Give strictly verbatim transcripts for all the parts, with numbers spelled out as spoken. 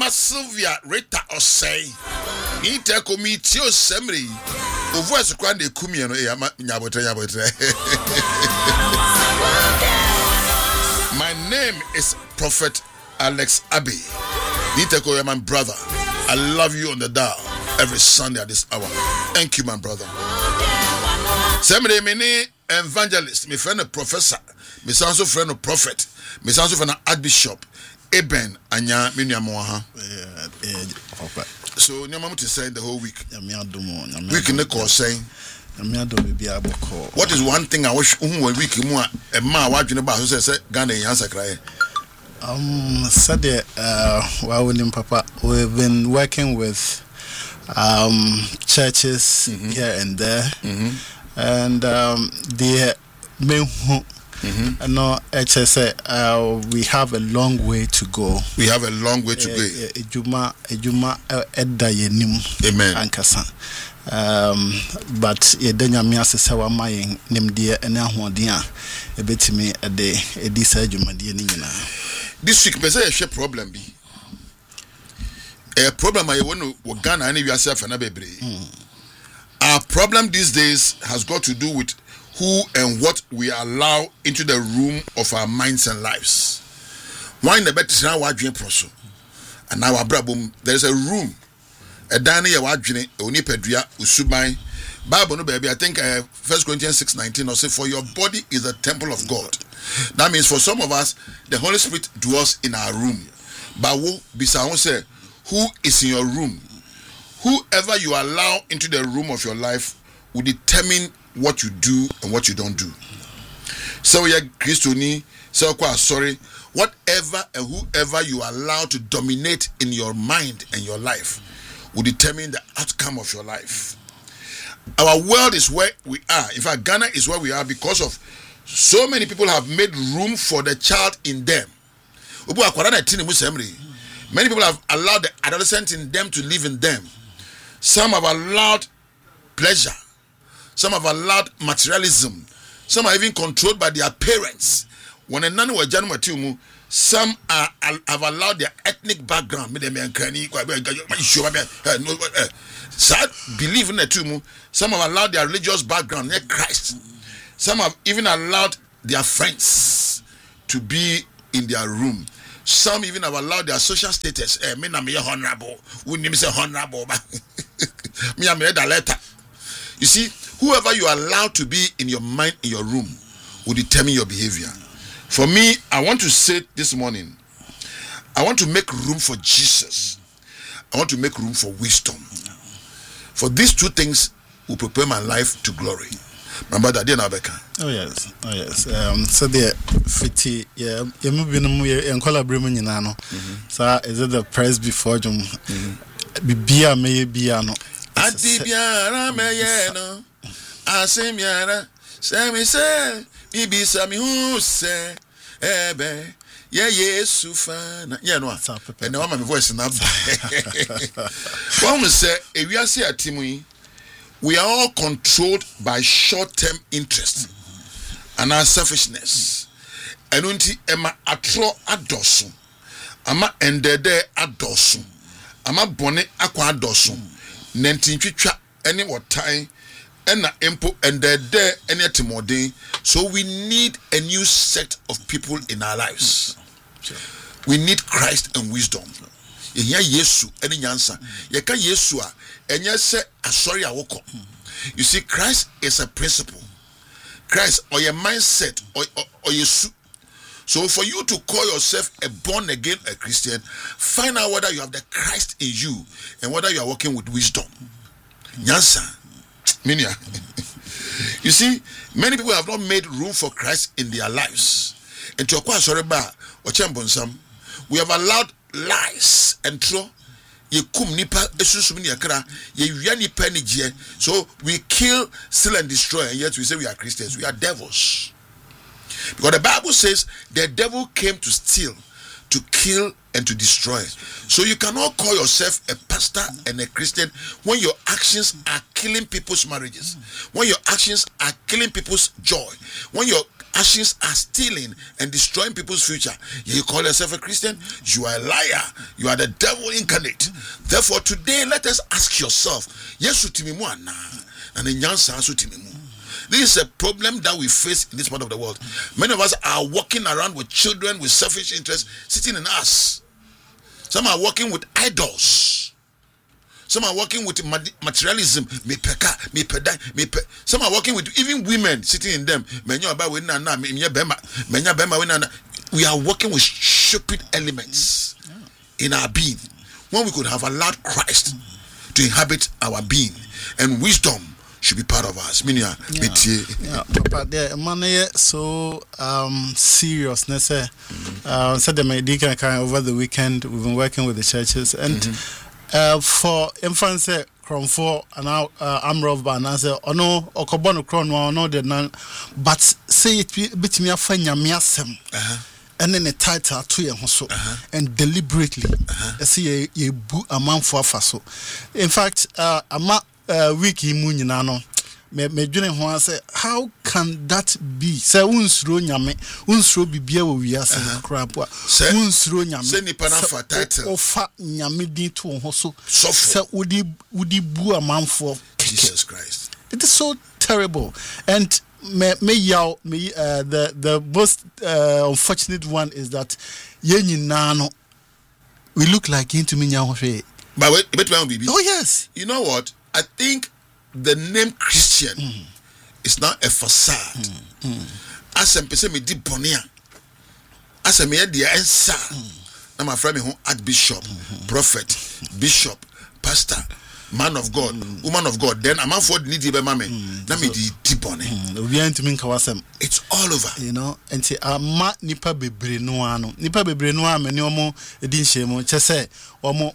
Mama Sylvia Rita Osei. Nita komitio semri. Uvoice kwande kumie no e nyabotre nyabotre. My name is Prophet Alex Abbey. Nita ko my brother. I love you on the dial every Sunday at this hour. Thank you, my brother. Somebody many evangelist, my friend a professor, my son so friend a prophet, my son so friend a archbishop, Eben Anya Minyamoha. So Nyamamu to say the whole week. Week in the course saying. What is one thing I wish um week more a ma watching about who says Ghana answer cry? Um, Saturday, uh, well, William Papa, we've been working with um churches mm-hmm. here and there, mm-hmm. and um, the main. Mm-hmm. And no, H S A, uh, we have a long way to go. We have a long way to go. Ejuma, ejuma, edda yenim. Amen. Ankasa. Um, but yedenya miase sawa mayin nimdie ene ahodia ebetimi ede edisa ejuma die ni nyina. This week, there's a problem. Be a problem. I want to Ghana and yourself and our problem these days has got to do with who and what we allow into the room of our minds and lives. Why in the better now our dream process and now our brabum there is a room a dining our dream only pedria usubai Bible no baby I think uh, First Corinthians six nineteen or say for your body is a temple of God. That means for some of us, the Holy Spirit dwells in our room. But who Bisawon say, who is in your room? Whoever you allow into the room of your life will determine what you do and what you don't do. So yeah, Christoni, so sorry, whatever and whoever you allow to dominate in your mind and your life will determine the outcome of your life. Our world is where we are. In fact, Ghana is where we are because of so many people have made room for the child in them. Many people have allowed the adolescent in them to live in them. Some have allowed pleasure. Some have allowed materialism. Some are even controlled by their parents. When a nanu wa janu matiumu, some are, have allowed their ethnic background. Sad believe in the tumu. Some have allowed their religious background, near Christ. Some have even allowed their friends to be in their room. Some even have allowed their social status. Eh, me na me honorable. We name say honorable. Me am read a letter. You see, whoever you allow to be in your mind, in your room, will determine your behavior. For me, I want to say this morning, I want to make room for Jesus. I want to make room for wisdom. For these two things will prepare my life to glory. My brother, dear Nabeka. Oh yes, oh yes. Um, so the fifty, yeah, you move in a collaboration in Nano. So is it the press before Jum? Bia may be ano. Adibiara meyeno, asemiara, semi se, bibi sami hu se, ebe, ye Yesu fana. Yeah, no, and now my voice in that. One say, if we are see a Timui. We are all controlled by short-term interest and our selfishness. And unti ema atro adosu, ama endede adosu, ama bone akwa adosu, nentintwitwa ene wotai, ena empo endede ene timode. So we need a new set of people in our lives. We need Christ and wisdom. Yenya Yesu ene nyansa. Yeka Yesu a enye se asori awoko. You see, Christ is a principle. Christ or your mindset or or, or your su. So for you to call yourself a born again a Christian, find out whether you have the Christ in you and whether you are working with wisdom. Nyansa. Minia. You see, many people have not made room for Christ in their lives. And to acquire sorry ba or chambonsam, we have allowed lies and truth. Ye kum nipa esusumi yakra ye wia nipa nigie. So we kill, steal and destroy, and yet we say we are Christians. We are devils. Because the Bible says the devil came to steal, to kill and to destroy. So you cannot call yourself a pastor and a Christian when your actions are killing people's marriages, when your actions are killing people's joy, when your actions are stealing and destroying people's future. You call yourself a Christian, you are a liar. You are the devil incarnate. Therefore, today, let us ask yourself, yes, and this is a problem that we face in this part of the world. Many of us are walking around with children with selfish interests sitting in us. Some are walking with idols. Some are working with materialism. Some are working with even women sitting in them. We are working with stupid elements in our being when we could have allowed Christ to inhabit our being, and wisdom should be part of us. Yeah, yeah, Papa, the money so um serious. Mm-hmm. Uh, said the medical over the weekend. We've been working with the churches, and mm-hmm. uh, for infants, from four and now I'm rough by answer. Oh no, or Cobono Cron, or no, the none. But say it bit me a friend, Yamiasem. And then a title to your so and deliberately see a boo a man for faso. In fact, uh, a ma wiki munino me me joining one say, how can that be? Say unsro nyame, unsro bibia we are saying crap. Unsro nyame, say ni pana for title. Ofa nyame din to hoso. Say udi udi boo a man for Jesus Christ. It is so terrible. And me me yaw me uh, the the most uh, unfortunate one is that yenyi nano we look like into me nyawo hwe. But wait, wait, wait, baby. Oh yes. You know what? I think the name Christian mm. is not a facade. Mm. Mm. As a person me di bonia. As a me di answer. Na my friend me who Archbishop, mm-hmm. prophet, bishop, pastor, man of God, mm. woman of God, then a man for need to be mame. Na me di deep on it. It's all over. You know, and say a ma nipa bebre no ano. Nipa bebre no am ni omo edin shemo. Che say omo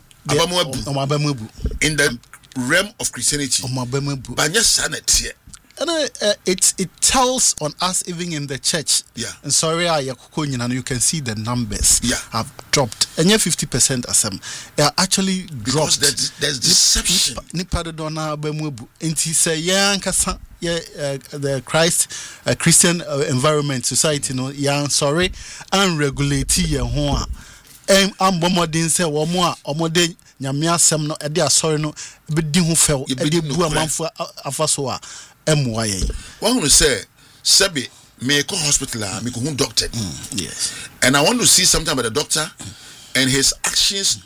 in the realm of Christianity. But yes, sanity. And uh, it it tells on us even in the church. Yeah. And sorry, I and you can see the numbers. Yeah. Have dropped. And yeah, fifty percent as them are actually dropped. There's, there's deception. Nipa dona bemubu. And he say yeah, yeah, the Christ uh, Christian uh, environment society no yeah sorry unregulated yeah ho. And I'm bomodin say wo mo a omode nyame asem no e de asori no be di hu fel e de bu amanfo afaso a emwa yen. One will say Sebi me go hospital me go doctor. Mm, yes. And I want to see something about the doctor mm. and his actions